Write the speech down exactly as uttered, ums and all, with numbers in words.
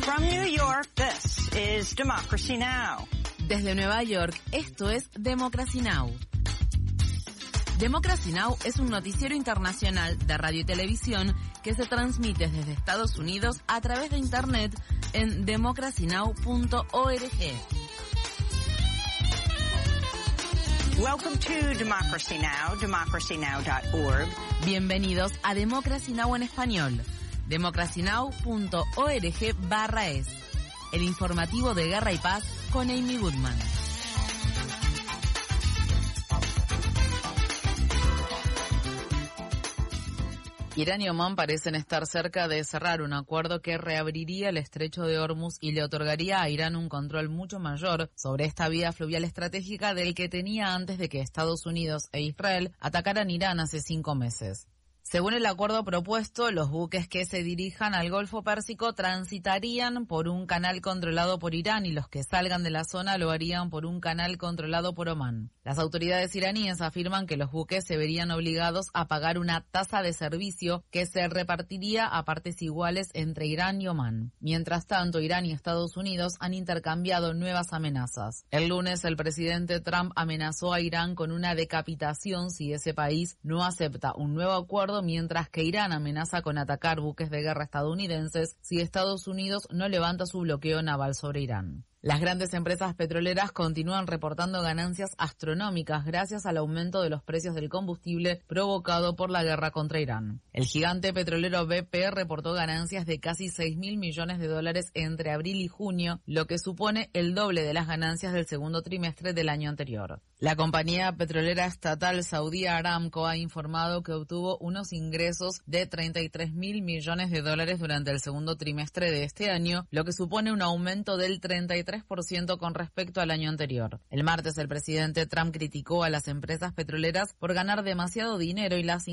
From New York, this is Democracy Now! Desde Nueva York, esto es Democracy Now! Democracy Now! Es un noticiero internacional de radio y televisión que se transmite desde Estados Unidos a través de Internet en democracy now punto org. Welcome to Democracy Now! democracy now dot org. Bienvenidos a Democracy Now! En español. democracy now punto org barra es. El informativo de Guerra y Paz con Amy Goodman. Irán y Omán parecen estar cerca de cerrar un acuerdo que reabriría el estrecho de Hormuz y le otorgaría a Irán un control mucho mayor sobre esta vía fluvial estratégica del que tenía antes de que Estados Unidos e Israel atacaran Irán hace cinco meses. Según el acuerdo propuesto, los buques que se dirijan al Golfo Pérsico transitarían por un canal controlado por Irán y los que salgan de la zona lo harían por un canal controlado por Omán. Las autoridades iraníes afirman que los buques se verían obligados a pagar una tasa de servicio que se repartiría a partes iguales entre Irán y Omán. Mientras tanto, Irán y Estados Unidos han intercambiado nuevas amenazas. El lunes, el presidente Trump amenazó a Irán con una decapitación si ese país no acepta un nuevo acuerdo, mientras que Irán amenaza con atacar buques de guerra estadounidenses si Estados Unidos no levanta su bloqueo naval sobre Irán. Las grandes empresas petroleras continúan reportando ganancias astronómicas gracias al aumento de los precios del combustible provocado por la guerra contra Irán. El gigante petrolero B P reportó ganancias de casi seis mil millones de dólares entre abril y junio, lo que supone el doble de las ganancias del segundo trimestre del año anterior. La compañía petrolera estatal Saudi Aramco ha informado que obtuvo unos ingresos de treinta y tres mil millones de dólares durante el segundo trimestre de este año, lo que supone un aumento del treinta y tres por ciento con respecto al año anterior. El martes, el presidente Trump criticó a las empresas petroleras por ganar demasiado dinero y las